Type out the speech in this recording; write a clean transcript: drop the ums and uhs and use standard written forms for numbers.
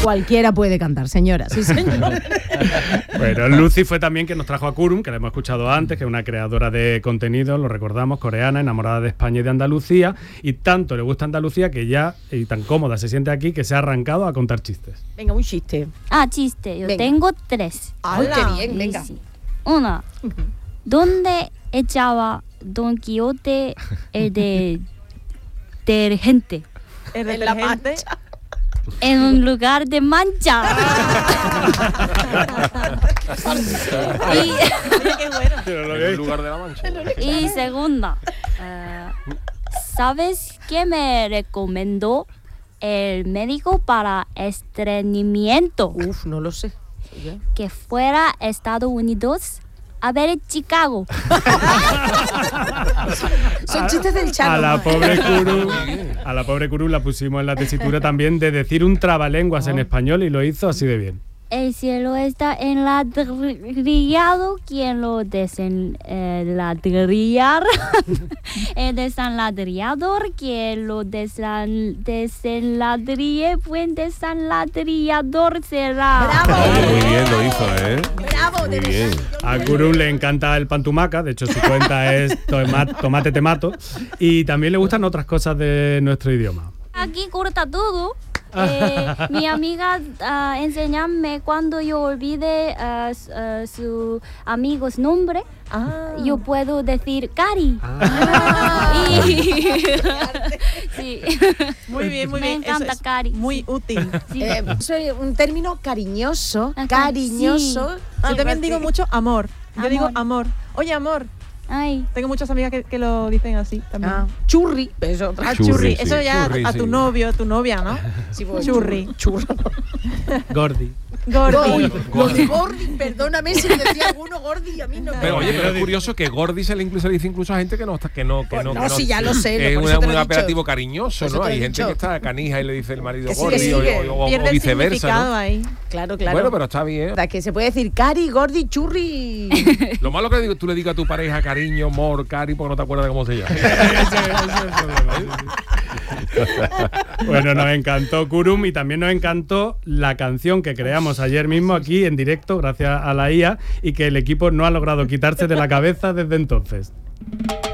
Cualquiera puede cantar, señora. Sí, señor. Bueno, Lucy fue también quien nos trajo a Kurum, que la hemos escuchado antes, que es una creadora de contenido, lo recordamos, coreana, enamorada de España y de Andalucía, y tanto le gusta Andalucía que ya, y tan cómoda se siente aquí, que se ha arrancado a contar chistes. Venga, un chiste. Chiste. Yo Venga. tengo 3. ¡Ay, qué bien! Venga. Sí. Una. ¿Dónde echaba Don Quijote el detergente? El En la detergente. mancha. En un lugar de mancha. Oye, qué bueno. En el lugar de la mancha. Y segunda. ¿Sabes qué me recomendó el médico para estreñimiento? Uf, no lo sé. Que fuera a Estados Unidos a ver Chicago. Son chistes del Chano. A la pobre Kurum la pusimos en la tesitura también de decir un trabalenguas en español y lo hizo así de bien. El cielo está enladrillado. ¿Quién lo desenladrillar? El desenladrillador. ¿Quién lo desenladrille? Buen desenladrillador será. ¡Bravo! Muy bien lo hizo, ¡Bravo! Muy bien. A Kurum le encanta el pan tumaca, de hecho su cuenta es tomate te mato, y también le gustan otras cosas de nuestro idioma. Aquí corta todo. Mi amiga enseñarme cuando yo olvide su amigos nombre. Yo puedo decir Cari. Sí. Muy bien, muy Me bien. encanta Eso es Cari. muy útil. Sí. Soy un término cariñoso. Ajá, Cariñoso. Yo también digo mucho amor. Yo digo Amor. amor. Oye, amor. Ay. Tengo muchas amigas que lo dicen así también. Churri. Eso otra. Churri. Churri, sí. Eso ya Churri, a sí. tu novio, a tu novia, ¿no? Sí, pues, Churri. Churro. Gordi. Gordi. Lo de Gordi, perdóname si decía alguno Gordi y a mí no me Pero oye, gusta. pero es curioso que Gordi se le dice incluso a gente que no está, que no. No, sí, ya lo sé, Es por eso te lo un he apelativo dicho. cariñoso, Por eso ¿no? te lo he Hay gente dicho. que está canija y le dice el marido Que sigue, Gordi sigue. o Pierde el viceversa, significado ¿no? ahí. Claro, claro. Bueno, pero está bien. O sea, que se puede decir Cari, Gordi, Churri. Lo malo que tú le digas a tu pareja cariño, amor, cari, porque no te acuerdas de cómo se llama. Bueno, nos encantó Kurum y también nos encantó la canción que creamos ayer mismo aquí en directo gracias a la IA y que el equipo no ha logrado quitarse de la cabeza desde entonces.